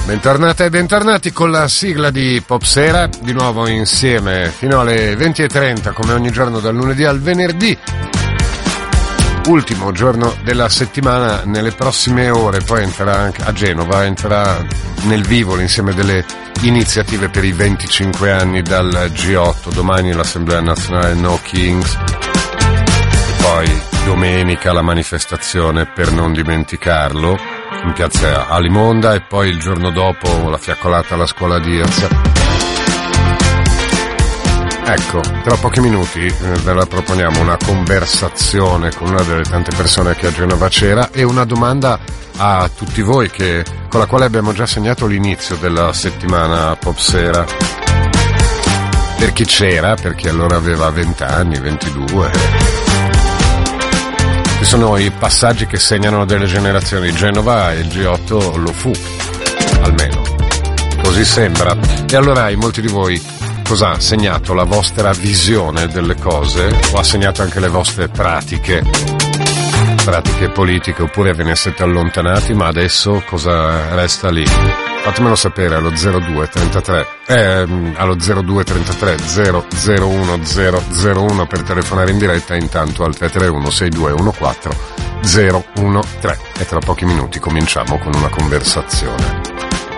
Bentornate e bentornati con la sigla di Popsera, di nuovo insieme fino alle 20:30 come ogni giorno dal lunedì al venerdì. Ultimo giorno della settimana, nelle prossime ore poi entrerà anche a Genova, entrerà nel vivo l'insieme delle iniziative per i 25 anni dal G8, domani l'Assemblea Nazionale No Kings e poi domenica la manifestazione per non dimenticarlo in piazza Alimonda e poi il giorno dopo la fiaccolata alla scuola di Irza. Ecco, tra pochi minuti ve la proponiamo una conversazione con una delle tante persone che a Genova c'era e una domanda a tutti voi con la quale abbiamo già segnato l'inizio della settimana Popsera. Per chi c'era, perché allora aveva 20 anni, 22. Ci sono i passaggi che segnano delle generazioni. Genova e il G8 lo fu, almeno così sembra. E allora molti di voi cosa ha segnato? La vostra visione delle cose o ha segnato anche le vostre pratiche politiche, oppure ve ne siete allontanati, ma adesso cosa resta lì? Fatemelo sapere allo 0233 001 001 per telefonare in diretta, intanto al 331 6214 013 e tra pochi minuti cominciamo con una conversazione.